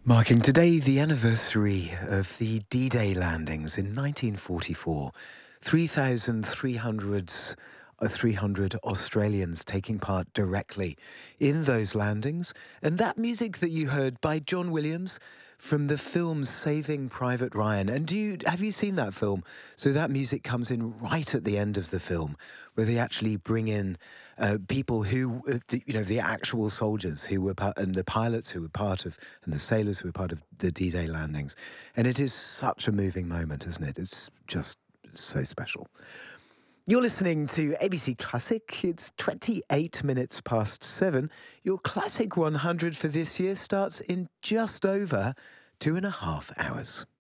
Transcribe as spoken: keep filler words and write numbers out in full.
Marking today the anniversary of the D-Day landings in nineteen forty-four. three thousand three hundred, uh, three hundred Australians taking part directly in those landings. And that music that you heard by John Williams from the film Saving Private Ryan. And do you have you seen that film? So that music comes in right at the end of the film, where they actually bring in uh, people who, uh, the, you know, the actual soldiers who were part, and the pilots who were part of, and the sailors who were part of the D-Day landings. And it is such a moving moment, isn't it? It's just so special. You're listening to A B C Classic. It's twenty-eight minutes past seven. Your Classic one hundred for this year starts in just over two and a half hours.